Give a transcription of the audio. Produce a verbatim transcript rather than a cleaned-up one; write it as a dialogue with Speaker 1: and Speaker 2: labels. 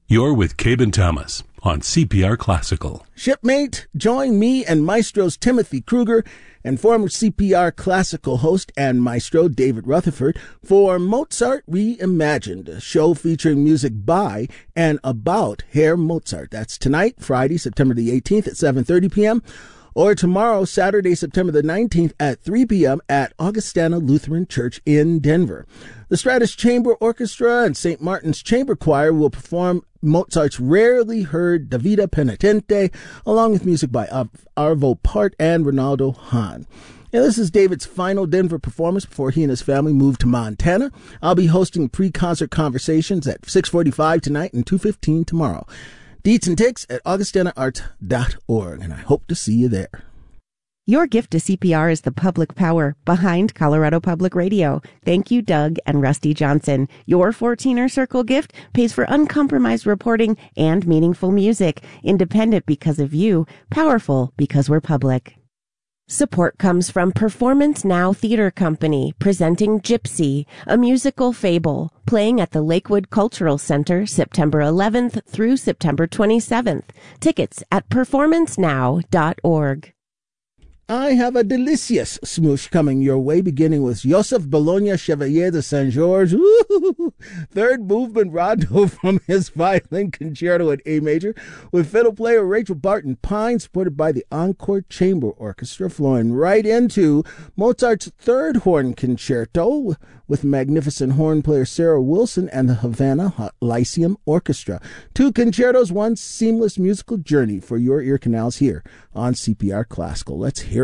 Speaker 1: You're with Cabe Thomas on C P R Classical.
Speaker 2: Shipmate, join me and Maestro's Timothy Kruger and former C P R Classical host and maestro David Rutherford for Mozart Reimagined, a show featuring music by and about Herr Mozart. That's tonight, Friday, September the eighteenth at seven thirty p.m., or tomorrow, Saturday, September the nineteenth at three p.m. at Augustana Lutheran Church in Denver. The Stratus Chamber Orchestra and Saint Martin's Chamber Choir will perform Mozart's rarely heard Davida Penitente, along with music by Arvo Part and Ronaldo Hahn. Now, this is David's final Denver performance before he and his family moved to Montana. I'll be hosting pre-concert conversations at six forty-five tonight and two fifteen tomorrow. Deets and ticks at augustana art dot org, and I hope to see you there.
Speaker 3: Your gift to C P R is the public power behind Colorado Public Radio. Thank you, Doug and Rusty Johnson. Your fourteener Circle gift pays for uncompromised reporting and meaningful music. Independent because of you, powerful because we're public. Support comes from Performance Now Theater Company, presenting Gypsy, a musical fable, playing at the Lakewood Cultural Center September eleventh through September twenty-seventh. Tickets at performance now dot org.
Speaker 2: I have a delicious smoosh coming your way, beginning with Joseph Bologna Chevalier de Saint-Georges. Ooh, third movement rondo from his violin concerto at A major, with fiddle player Rachel Barton Pine, supported by the Encore Chamber Orchestra, flowing right into Mozart's third horn concerto with magnificent horn player Sarah Wilson and the Havana Lyceum Orchestra. Two concertos, one seamless musical journey for your ear canals here on C P R Classical. Let's hear